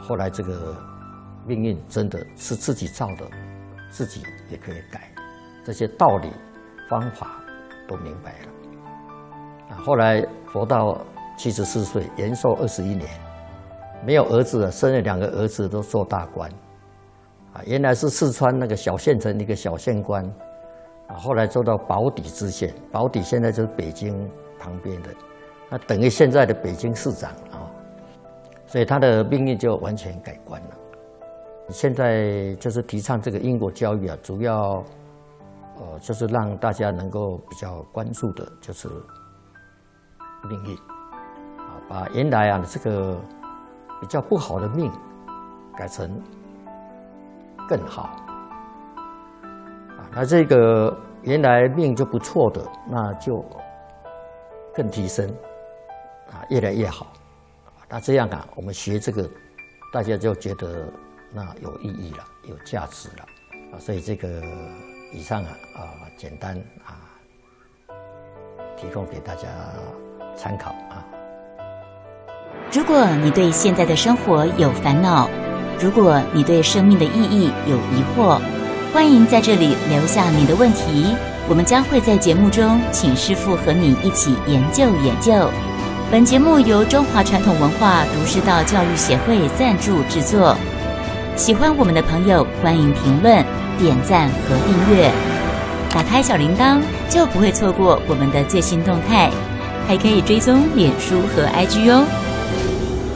后来这个命运真的是自己造的，自己也可以改，这些道理方法都明白了。后来活到74岁，延寿21年，没有儿子了，生了2个儿子都做大官。原来是四川那个小县城一个小县官，后来做到保底知县，保底现在就是北京旁边的，那等于现在的北京市长啊，所以他的命运就完全改观了。现在就是提倡这个因果教育啊，主要就是让大家能够比较关注的就是命运啊，把原来啊这个比较不好的命改成更好啊，那这个原来命就不错的，那就更提升啊，越来越好。那这样啊，我们学这个，大家就觉得那有意义了，有价值了啊。所以这个以上简单提供给大家参考啊。 如果你对现在的生活有烦恼，如果你对生命的意义有疑惑，欢迎在这里留下你的问题，我们将会在节目中请师父和你一起研究研究。本节目由中华传统文化儒释道教育协会赞助制作。喜欢我们的朋友，欢迎评论、点赞和订阅，打开小铃铛就不会错过我们的最新动态，还可以追踪脸书和IG哦。